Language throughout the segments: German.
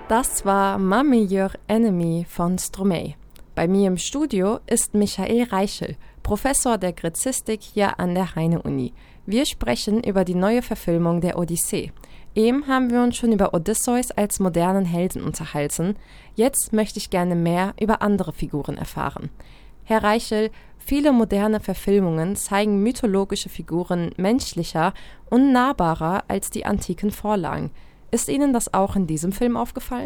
Das war Mummy Your Enemy von Stromae. Bei mir im Studio ist Michael Reichel, Professor der Gräzistik hier an der Heine-Uni. Wir sprechen über die neue Verfilmung der Odyssee. Eben haben wir uns schon über Odysseus als modernen Helden unterhalten. Jetzt möchte ich gerne mehr über andere Figuren erfahren. Herr Reichel, viele moderne Verfilmungen zeigen mythologische Figuren menschlicher und nahbarer als die antiken Vorlagen. Ist Ihnen das auch in diesem Film aufgefallen?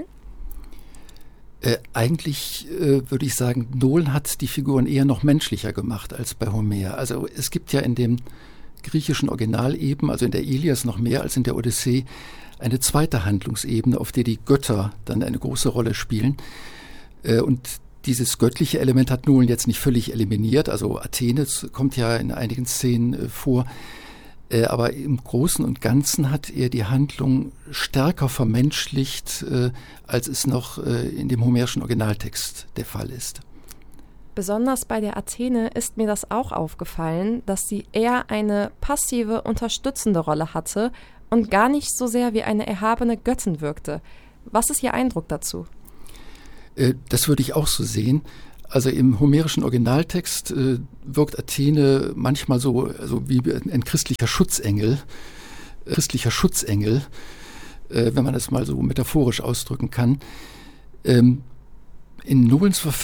Eigentlich würde ich sagen, Nolan hat die Figuren eher noch menschlicher gemacht als bei Homer. Also es gibt ja in dem griechischen Original eben, also in der Ilias noch mehr als in der Odyssee, eine zweite Handlungsebene, auf der die Götter dann eine große Rolle spielen. Und dieses göttliche Element hat Nolan jetzt nicht völlig eliminiert. Also Athene kommt ja in einigen Szenen vor. Aber im Großen und Ganzen hat er die Handlung stärker vermenschlicht, als es noch in dem homerischen Originaltext der Fall ist. Besonders bei der Athene ist mir das auch aufgefallen, dass sie eher eine passive, unterstützende Rolle hatte und gar nicht so sehr wie eine erhabene Göttin wirkte. Was ist Ihr Eindruck dazu? Das würde ich auch so sehen. Also im homerischen Originaltext wirkt Athene manchmal so wie ein christlicher Schutzengel, wenn man das mal so metaphorisch ausdrücken kann. In Nolans